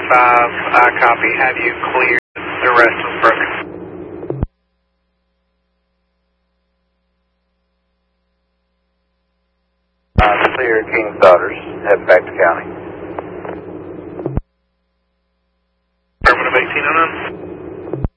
I copy. Have you cleared? The rest was broken. Clear King's Daughters. Heading back to county.